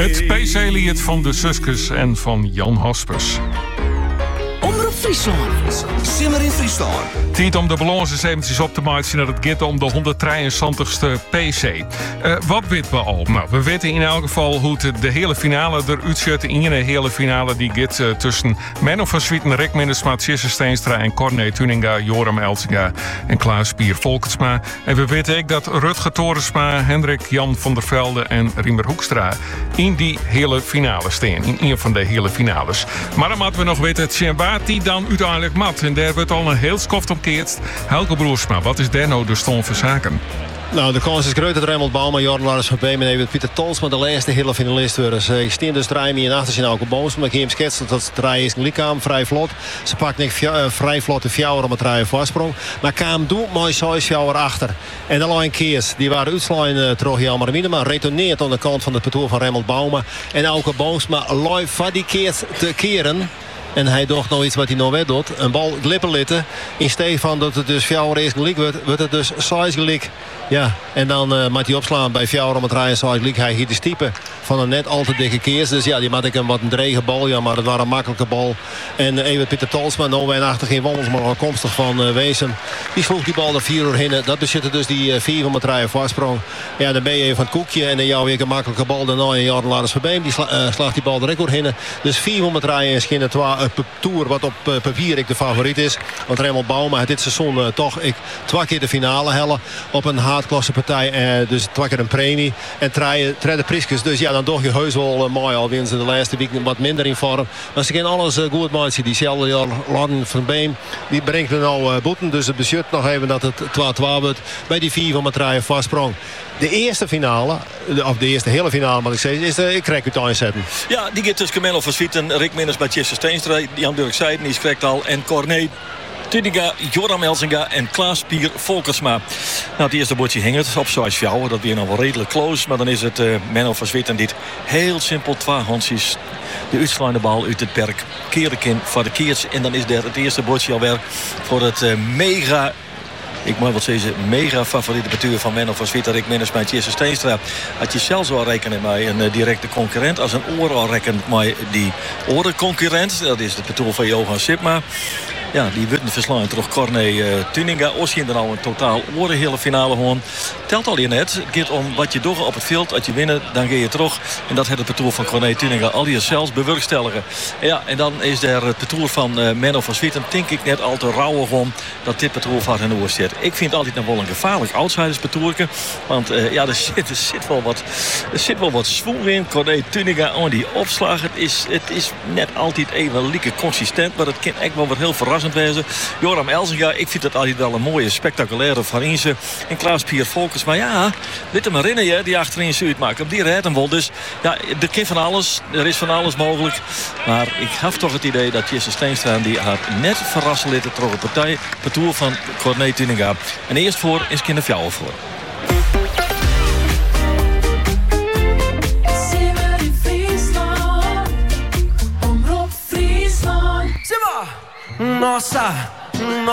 Het PC-lied van de Suskes en van Jan Hospers. Omroep Friesland. Simmer in Friesland. Tijd om de balans eventjes op te maken dat het gaat om de 173ste PC. Wat weten we al? Nou, we weten in elk geval hoe de hele finale eruit ziet. In de hele finale die gaat tussen Menno van Swieten, Rick Mindersma, Tjesse Steenstra en Corné Tuninga, Joram Elsinga en Klaas Pier Volkertsma. En we weten ook dat Rutger Torensma, Hendrik Jan van der Velde en Riemer Hoekstra in die hele finale staan. In een van de hele finales. Maar dan moeten we nog weten waar die dan uiteindelijk mat. En daar wordt al een heel skoft omkeerd. Helke Broersma, wat is daar nou de stand van zaken? Nou, de kans is groot dat Remmelt Bauma, Jordan Lars van Beemen en Pieter Tolsma de laatste hele finalist worden. Ik steen dus draaien in achter zijn Elke Boomsma. Ik heb hem schetsen dat het draaien is een lichaam, vrij vlot. Ze pakt niet vrij vlot de fjouwer om het draaien voorsprong. Maar kwam doet mooi 6 fjouwer achter. En de lijn keers, die waren uitslaan terug Jelmer Mine, maar retourneert aan de kant van de parcours van Remmelt Bauma. En Elke Boomsma loopt van die keers te keren. En hij doet nog iets wat hij nog weer doet. Een bal glippen litten. In steeds van dat het dus fjouwer is gelijk wordt het dus 6 gelijk. Ja, en dan moet hij opslaan bij fjouwer om het draaien 6 gelijk. Hij hier de stiepe van een net al te dikke keers. Dus ja, die maak ik een wat een drege bal. Ja, maar het was een makkelijke bal. En even Pieter Tolsma, nou wij achter geen wandels, maar afkomstig van Wezen. Die sloeg die bal er 4 uur heen. Dat bezit dus die 4 om het draaien voorsprong. Ja, dan ben je even van het koekje. En dan jou weer een makkelijke bal. Daarna en Jordan Lars Verbeem. Die slaagt die bal er ook heen. Dus 4 om het draaien is geen tour wat op papier ik de favoriet is. Want Remmelt Bauma heeft dit seizoen toch 2 keer de finale hellen op een haardklasse partij. Dus 2 keer een premie. En 3 prisjes. Dus ja, dan toch je heus wel mooi. Al winnen ze de laatste week wat minder in vorm. Maar ze kunnen alles goed maken. Diezelfde Jordan van Beem. Die brengt er nou boeten. Dus het bezit nog even dat het 2-2 wordt. Bij die 4 van het draaien vastsprong. De eerste finale, of de eerste hele finale moet ik zeggen, is de Krekkutuin zetten. Ja, die gaat tussen Menno van Swieten, Rick Minders bij Tjesse Steenstra, Jan Dirk Seiden, die spreekt al, en Corné Tuninga, Joram Elsinga en Klaas Pier Volkersma. Nou, het eerste bordje hing het op 6 fjouwer. Dat weer nog wel redelijk close. Maar dan is het Menno van Swieten die heel simpel 2 handjes de uitslaande bal uit het perk keren kind voor de keers. En dan is er het eerste bordje alweer voor het mega... Ik moet wel zeggen, mega favoriete betuur van Menno van Swieten, Rick Mindersma en Tjesse Steenstra. Had je zelfs al rekenen met een directe concurrent. Als een oor al rekent met die orenconcurrent. Dat is het betuur van Johan Sipma. Ja, die wordt verslaan terug Corné Tuninga. Osje er al een totaal oren hele finale gewoon. Telt al je net. Het gaat om wat je doet op het veld. Als je wint, dan ga je terug. En dat heeft het parcours van Corné Tuninga al je zelfs bewerkstelligen. Ja, en dan is er het parcours van Menno van Swieten. Denk ik net al te rauwig om dat dit parcours van in de oor zit. Ik vind altijd nog wel een gevaarlijk outsidersparcours. Want ja, er zit wel wat zwoer in. Corné Tuninga aan die opslag. Het is net altijd even lieke consistent. Maar het kan echt wel wat heel verrassend wezen. Joram Elsinga, ik vind het altijd wel een mooie, spectaculaire Farinse. En Klaas Pier Volkers, maar ja, dit hem herinner je, die achterin zuid maken. Op die redt hem wel. Dus ja, er kan van alles. Er is van alles mogelijk. Maar ik heb toch het idee dat Tjesse Steenstra die had net verrassen litten terug op partij. Partour van Corné Tuninga. En eerst voor is Kinder Fjouwer voor. Nossa,